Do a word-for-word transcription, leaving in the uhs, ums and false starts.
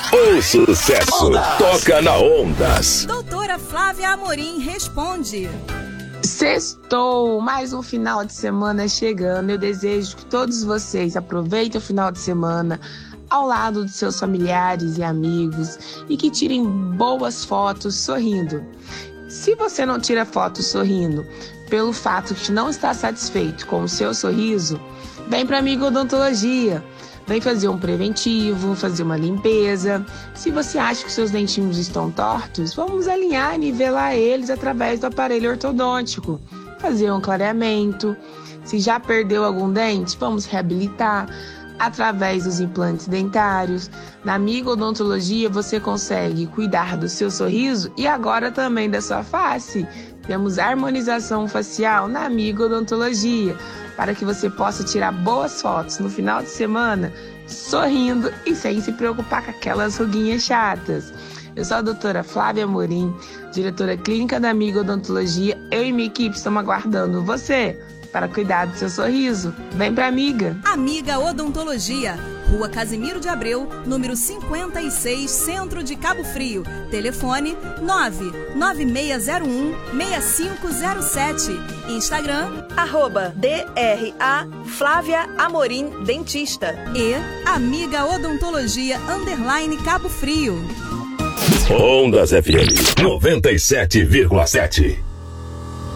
O sucesso toca na Ondas. Doutora Flávia Amorim responde. Sextou, mais um final de semana chegando. Eu desejo que todos vocês aproveitem o final de semana ao lado dos seus familiares e amigos e que tirem boas fotos sorrindo. Se você não tira fotos sorrindo pelo fato de não estar satisfeito com o seu sorriso, vem para a Amiga Odontologia. Vem fazer um preventivo, fazer uma limpeza. Se você acha que seus dentinhos estão tortos, vamos alinhar e nivelar eles através do aparelho ortodôntico. Fazer um clareamento. Se já perdeu algum dente, vamos reabilitar através dos implantes dentários. Na Amiga Odontologia você consegue cuidar do seu sorriso e agora também da sua face. Temos harmonização facial na Amiga Odontologia, para que você possa tirar boas fotos no final de semana, sorrindo e sem se preocupar com aquelas ruguinhas chatas. Eu sou a doutora Flávia Amorim, diretora clínica da Amiga Odontologia. Eu e minha equipe estamos aguardando você para cuidar do seu sorriso. Vem pra Amiga! Amiga Odontologia, Rua Casimiro de Abreu, número cinquenta e seis, Centro de Cabo Frio. Telefone nove nove seis zero um, seis cinco zero sete. Instagram, arroba D R A Flávia Amorim Dentista. E Amiga Odontologia, underline Cabo Frio. Ondas F M noventa e sete vírgula sete.